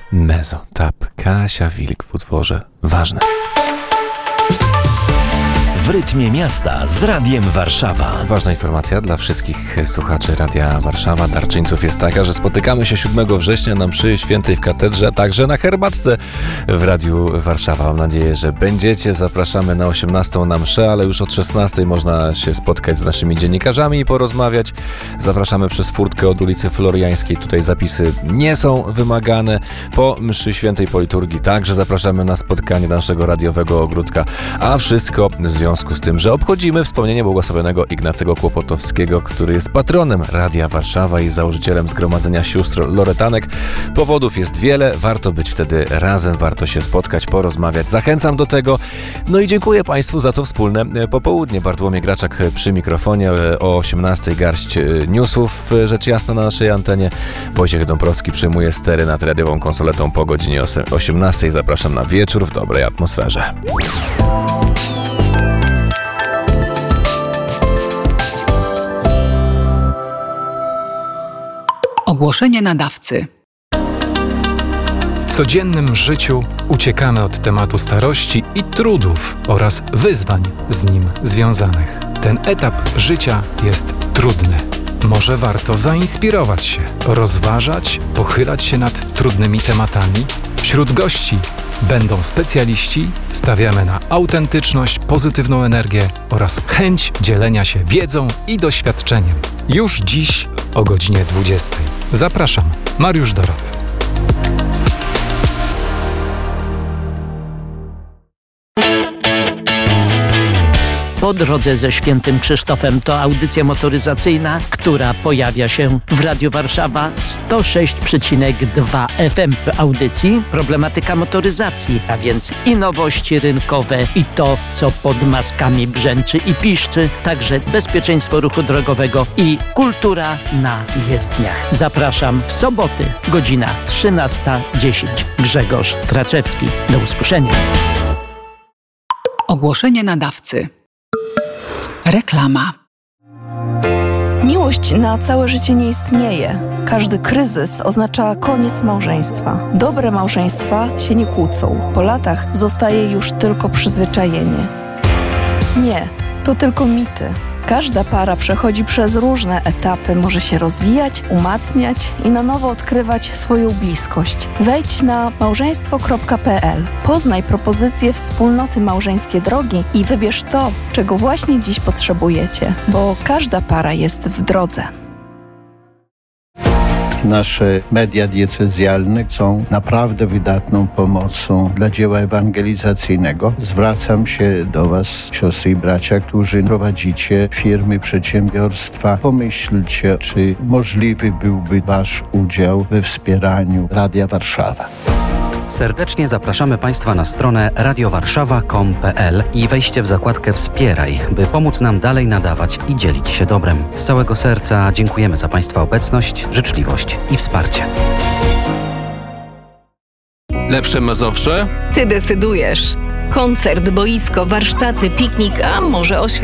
Mezo, tap, Kasia Wilk w utworze Ważne. W rytmie miasta z Radiem Warszawa. Ważna informacja dla wszystkich słuchaczy Radia Warszawa, darczyńców jest taka, że spotykamy się 7 września na mszy świętej w katedrze, a także na herbatce w Radiu Warszawa. Mam nadzieję, że będziecie. Zapraszamy na 18 na mszę, ale już od 16 można się spotkać z naszymi dziennikarzami i porozmawiać. Zapraszamy przez furtkę od ulicy Floriańskiej. Tutaj zapisy nie są wymagane. Po mszy świętej po liturgii także zapraszamy na spotkanie naszego radiowego ogródka, a wszystko w związku z tym, że obchodzimy wspomnienie błogosławionego Ignacego Kłopotowskiego, który jest patronem Radia Warszawa i założycielem Zgromadzenia Sióstr Loretanek. Powodów jest wiele, warto być wtedy razem, warto się spotkać, porozmawiać. Zachęcam do tego. No i dziękuję Państwu za to wspólne popołudnie. Bartłomiej Graczak przy mikrofonie, o 18:00 garść newsów, rzecz jasna, na naszej antenie. Wojciech Dąbrowski przyjmuje stery nad radiową konsoletą po godzinie 18:00. Zapraszam na wieczór w dobrej atmosferze. Ogłoszenie nadawcy. W codziennym życiu uciekamy od tematu starości i trudów oraz wyzwań z nim związanych. Ten etap życia jest trudny. Może warto zainspirować się, rozważać, pochylać się nad trudnymi tematami? Wśród gości będą specjaliści, stawiamy na autentyczność, pozytywną energię oraz chęć dzielenia się wiedzą i doświadczeniem. Już dziś o godzinie 20:00. Zapraszam, Mariusz Dorot. Po drodze ze Świętym Krzysztofem to audycja motoryzacyjna, która pojawia się w Radiu Warszawa 106,2 FM. W audycji problematyka motoryzacji, a więc i nowości rynkowe, i to, co pod maskami brzęczy i piszczy, także bezpieczeństwo ruchu drogowego i kultura na jezdniach. Zapraszam w soboty, godzina 13:10. Grzegorz Traczewski. Do usłyszenia. Ogłoszenie nadawcy. Reklama. Miłość na całe życie nie istnieje. Każdy kryzys oznacza koniec małżeństwa. Dobre małżeństwa się nie kłócą. Po latach zostaje już tylko przyzwyczajenie. Nie, to tylko mity. Każda para przechodzi przez różne etapy, może się rozwijać, umacniać i na nowo odkrywać swoją bliskość. Wejdź na małżeństwo.pl, poznaj propozycje wspólnoty Małżeńskie Drogi i wybierz to, czego właśnie dziś potrzebujecie, bo każda para jest w drodze. Nasze media diecezjalne są naprawdę wydatną pomocą dla dzieła ewangelizacyjnego. Zwracam się do Was, siostry i bracia, którzy prowadzicie firmy, przedsiębiorstwa. Pomyślcie, czy możliwy byłby Wasz udział we wspieraniu Radia Warszawa. Serdecznie zapraszamy Państwa na stronę radiowarszawa.com.pl i wejście w zakładkę Wspieraj, by pomóc nam dalej nadawać i dzielić się dobrem. Z całego serca dziękujemy za Państwa obecność, życzliwość i wsparcie. Lepsze Mazowsze? Ty decydujesz. Koncert, boisko, warsztaty, piknik, a może